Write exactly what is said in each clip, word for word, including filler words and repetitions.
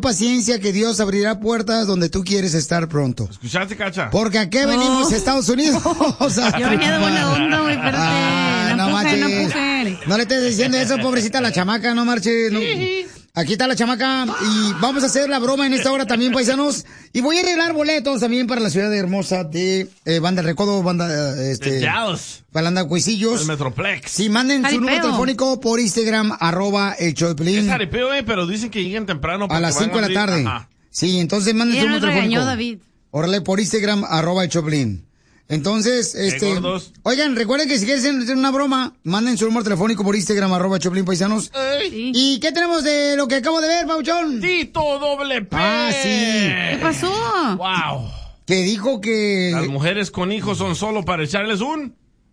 paciencia que Dios abrirá puertas donde tú quieres estar pronto. ¿Escuchaste, Cacha? Porque aquí oh. venimos a Estados Unidos. O sea, yo venía de buena onda, güey, espérate. Ah, no, no, empuje, no, empuje. No le estés diciendo eso, pobrecita la chamaca, no marche. No. Aquí está la chamaca y vamos a hacer la broma en esta hora también, paisanos. Y voy a arreglar boletos también para la ciudad de hermosa de eh, Banda del Recodo, Banda, este... De Dallas. Banda Cuisillos. El Metroplex. Sí, manden jaripeo. Su número telefónico por Instagram, arroba el show de Pelín. Es jaripeo, eh, pero dicen que lleguen temprano. A las cinco de la tarde. Ajá. Sí, entonces manden su número telefónico. David. Órale, por Instagram, arroba el show de Pelín. Entonces, este... Oigan, recuerden que si quieren hacer una broma, manden su número telefónico por Instagram, arroba Choplin Paisanos. Sí. ¿Y qué tenemos de lo que acabo de ver, Pauchón? Tito Doble P. Ah, sí. ¿Qué pasó? Wow. Que dijo que... Las mujeres con hijos son solo para echarles un...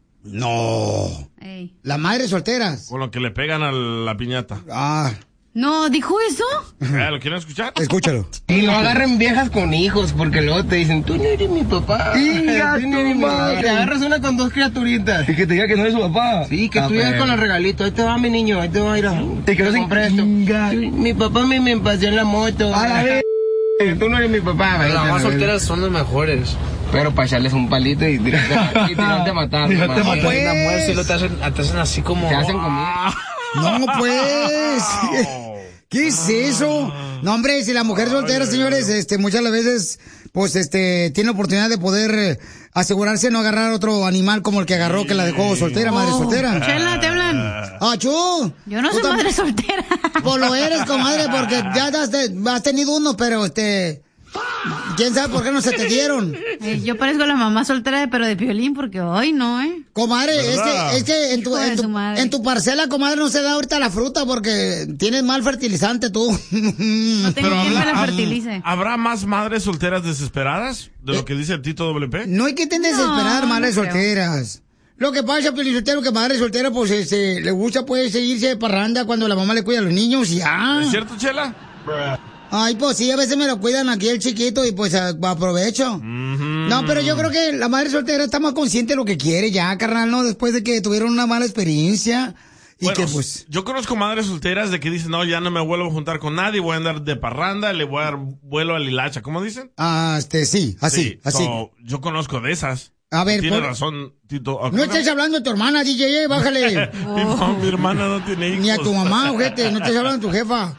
No. Ey. Las madres solteras. Con lo que le pegan a la piñata. Ah. No, ¿dijo eso? ¿Lo quieren escuchar? Escúchalo. Y no agarren viejas con hijos, porque luego te dicen, tú no eres mi papá. Hija, tú no eres mi papá. Te agarras una con dos criaturitas. Y que te diga que no eres su papá. Sí, que ah, tú llegas con el regalito. Ahí te va mi niño, ahí te va a ir a... Te quedas sin presto. Mi papá me, me paseó en la moto. A la vez. Tú no eres mi papá. Pero las más solteras son las mejores. Pero para echarles un palito y tirarte a matar. No, pues. Una mujer si lo te hacen, te hacen así como... Te hacen comida. No, pues... ¿Qué es eso? No, hombre, si la mujer soltera, señores, este, muchas veces, pues, este, tiene oportunidad de poder eh, asegurarse de no agarrar otro animal como el que agarró, que la dejó soltera, oh, madre soltera. Chela, te hablan. Ah, Chu. Yo no soy madre soltera. Pues lo eres, comadre, porque ya has, has tenido uno, pero, este... ¿Quién sabe por qué no se te dieron? Eh, yo parezco la mamá soltera, pero de Piolín, porque hoy no, ¿eh? Comadre, es que, es que en tu, en, tu, en tu parcela, comadre, no se da ahorita la fruta porque tienes mal fertilizante tú. No tengo quien me la fertilice. ¿Habrá más madres solteras desesperadas de lo eh, que dice el Tito Doble P? No hay que te desesperar, no, madres no solteras. Lo que pasa, Piolín soltero, que madre soltera, pues, este, le gusta, pues, seguirse de parranda cuando la mamá le cuida a los niños y ya. ¿Es cierto, Chela? Ay, pues sí, a veces me lo cuidan aquí el chiquito y pues aprovecho. Mm-hmm. No, pero yo creo que la madre soltera está más consciente de lo que quiere ya, carnal, ¿no? Después de que tuvieron una mala experiencia. Y bueno, que pues... yo conozco madres solteras de que dicen, no, ya no me vuelvo a juntar con nadie, voy a andar de parranda, le voy a dar vuelo a Lilacha. ¿Cómo dicen? Ah, este, sí, así, sí, así. So, yo conozco de esas. A ver, tiene por... razón, Tito. No no estés hablando de tu hermana, D J, eh, bájale. Oh. No, mi hermana no tiene hijos. Ni a tu mamá, ojete, no estés hablando de tu jefa.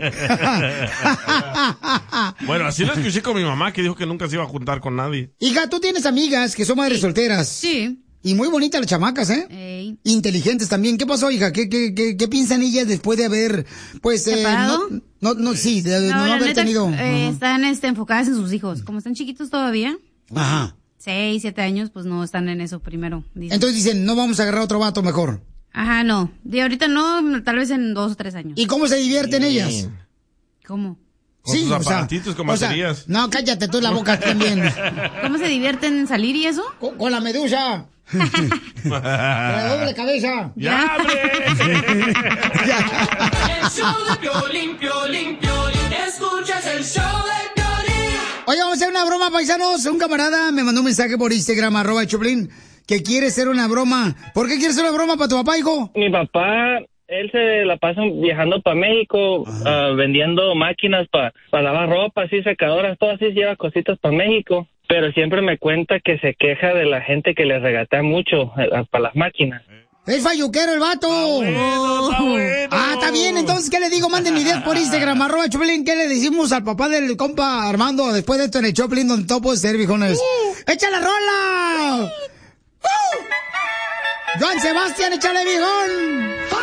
Bueno, así lo escuché con mi mamá, que dijo que nunca se iba a juntar con nadie. Hija, tú tienes amigas que son madres sí. solteras. Sí. Y muy bonitas las chamacas, ¿eh? Ey. Inteligentes también. ¿Qué pasó, hija? ¿Qué, qué, qué, qué piensan ellas después de haber, pues, eh, no, no, no, sí, de no, no haber neta, tenido... Eh, uh-huh. Están este, enfocadas en sus hijos. Como están chiquitos todavía. Ajá. Seis, siete años, pues no están en eso primero. Dicen. Entonces dicen, no vamos a agarrar otro vato mejor. Ajá, no. De ahorita no, tal vez en dos o tres años. ¿Y cómo se divierten sí. ellas? ¿Cómo? Con sí, sus aparatitos, con baterías. O sea, no, cállate tú la boca también. ¿Cómo se divierten en salir y eso? Con, con la medusa. Con la doble cabeza. ¡Ya, hombre! El show de Piolín, Piolín, Piolín. Escuchas el show de Piolín. Oye, vamos a hacer una broma, paisanos. Un camarada me mandó un mensaje por Instagram, arroba Choplin, que quiere hacer una broma. ¿Por qué quiere hacer una broma para tu papá, hijo? Mi papá... Él se la pasa viajando para México, uh, vendiendo máquinas para pa lavar ropa, así secadoras, todo así, lleva cositas para México. Pero siempre me cuenta que se queja de la gente que le regatea mucho uh, para las máquinas. ¡Es falluquero el vato! Está bueno, está bueno. Ah, está bien, entonces, ¿qué le digo? Manden ideas por Instagram, arroba Choplin. ¿Qué le decimos al papá del compa Armando después de esto en el Choplin, donde todo puede ser, viejones? Uh, ¡Echa la rola! Uh. ¡Joan Sebastián, échale, viejón!